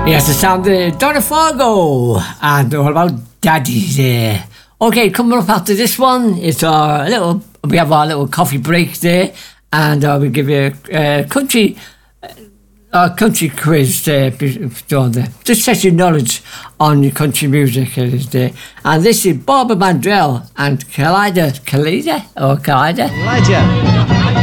Yes, the sound of Donna Fargo and all about daddies there. Okay, coming up after this one, we have our little coffee break there, and we'll give you a country quiz there, just test your knowledge on your country music there. And this is Barbara Mandrell and Kalijah.